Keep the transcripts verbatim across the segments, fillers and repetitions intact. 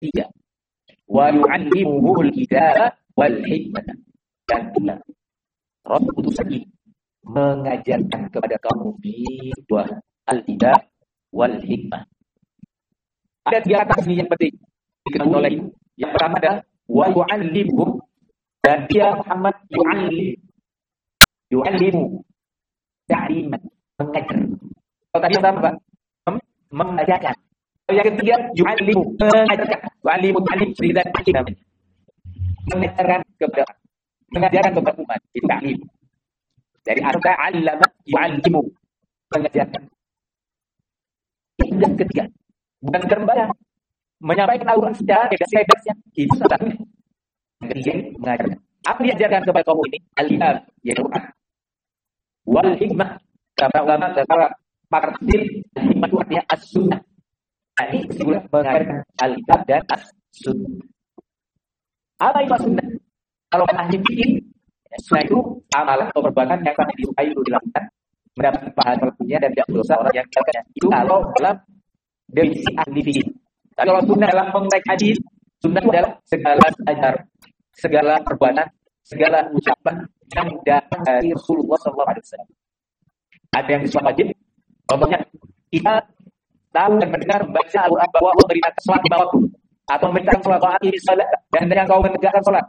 ketiga, wa yu'allimuhul kitaba wal hikmah. Dan dia Rasul utusan ini mengajarkan kepada kaum mukmin dua al-kitab wal hikmah. Ada tiga kata yang penting diketahui oleh ini. Yang pertama adalah wa yu'allimuhum, dan dia Muhammad yu'allim yu'allimu ta'liman, mengajar. Kalau tadi yang pertama Pak, mengajarkan. Yang ketiga yu'allimu, mengajarkan. Yu'allimu ta'lim serizat ta'lim, mengajarkan kepada mengajarkan kepada umat, itu ta'lim. Dari arta allama yu'allimu, mengajarkan. Yang ketiga, bukan terbayang menyampaikan Al-Quran secara bebas-bebasnya, itu salah satunya. Yang ketiga, mengajarkan. Apa diajarkan kepada kaum ini? Al-Kitab, yaitu Al-Quran. Wal hikmah, kata ulama, kata pakar tafsir, hikmah itu artinya as-sunnah. Nah, ini kesimpulan mengajarkan Al-Kitab dan as-sunnah. Apa itu as-sunnah? Kalau ahli fikih, sunnah itu amalan atau perbuatan yang sangat disukai untuk dilakukan, mendapat pahala pelakunya dan tidak berdosa orang yang melakukannya. Itu kalau dalam definisi ahli fikih. Tapi kalau sunnah dalam konteks hadis, sunnah itu adalah segala ajar, segala perbuatan, segala ucapan yang datang dari Rasulullah shallallahu alaihi wasallam. Ada yang disebut wajib. Contohnya, kita tahu dan mendengar membaca Al-Quran bahwa Allah beritakan sholat di bawahku, atau memberitakan sholat wa'ati sholat, dan yang kau menegakkan sholat.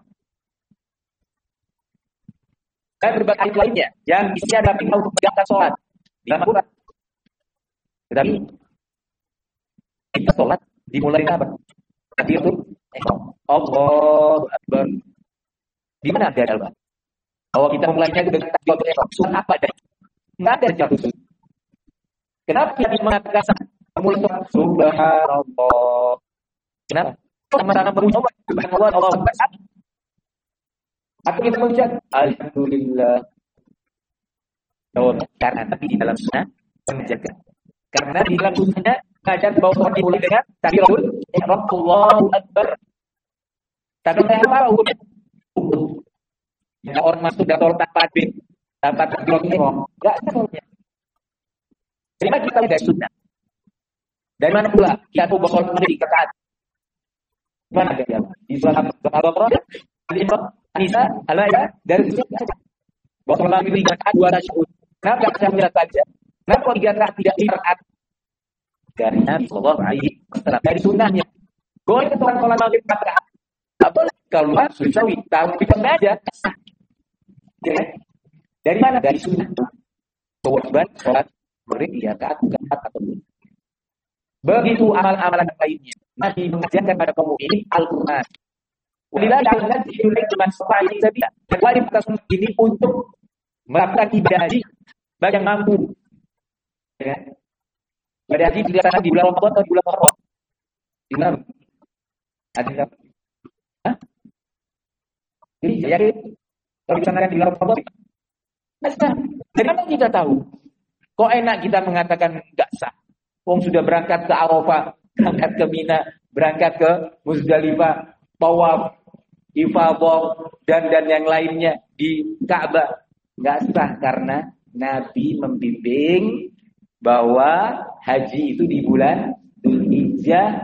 Dan berbagai ayat lainnya yang isinya adalah perintah untuk menegakkan sholat di dalam Al-Quran. Tetapi kita sholat dimulai apa? Tadi itu Allahu Akbar. Di mana ada dalam? Kalau kita memulainya dengan takbiratul ihram, sunnah apa dari? Enggak ada jatuh sunnah. Kenapa kita mengatakan memulai sholat subhanallah? Kenapa? Sama-sama memuji Allah, subhanallah, Allahu Akbar. Atau kita mengucap alhamdulillah. Oh, karena tapi di dalam sunnah menjaga. Karena di dalam sunnah ada bahwa sholat dimulai dengan takbiratul ihram, Allahu Akbar. Takbiratul ihram apa hukumnya? Hukum. Ya, orang masuk dan sholat tanpa takbir, tanpa takbiratul ihram, enggak ada sholatnya. Terima kita dari sunnah. Dari mana pula kita tahu bahwa sholat maghrib rakaat? Mana ada dia? Di surat Al-Baqarah, Al-Imran, An-Nisa, Al-Maidah, dari sunnah. Bahwa sholat maghrib rakaat dua rakaat. Kenapa kita menjelaskan saja? Kenapa tiga rakaat tidak lima rakaat? Karena sallallahu alaihi wasallam dari sunnahnya. Boleh sholat sholat maghrib empat rakaat. Apa kalau suwi tahu kita aja. Ya. Dari mana? Dari sunnah. Kewajiban sholat maghrib ya rakaat bukan empat atau dua. Begitu amal-amalan lainnya. Nabi mengajarkan pada kaum ini Al-Quran. Walillahi al-hajj cuma seperti itu saja. Dan wajib atas ini untuk melakukan ibadah haji bagi yang mampu. Ya. Ibadah haji dilaksanakan di bulan Ramadan atau di bulan Muharram? Di bulan ada enggak? Hah? Jadi jadi kalau dilaksanakan di bulan Ramadan, sah. Dari mana kita tahu? Kok enak kita mengatakan enggak sah? Wong sudah berangkat ke Arafah, berangkat ke Mina, berangkat ke Muzdalifah, tawaf, ifadah dan dan yang lainnya di Ka'bah. Enggak sah karena Nabi membimbing bahwa haji itu di bulan Dzulhijjah